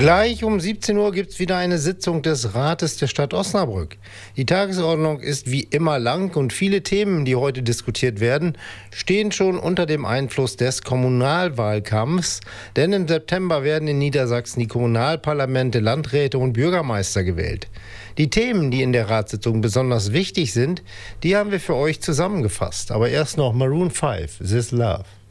Gleich um 17 Uhr gibt es wieder eine Sitzung des Rates der Stadt Osnabrück. Die Tagesordnung ist wie immer lang und viele Themen, die heute diskutiert werden, stehen schon unter dem Einfluss des Kommunalwahlkampfs. Denn im September werden in Niedersachsen die Kommunalparlamente, Landräte und Bürgermeister gewählt. Die Themen, die in der Ratssitzung besonders wichtig sind, die haben wir für euch zusammengefasst. Aber erst noch Maroon 5, This Love.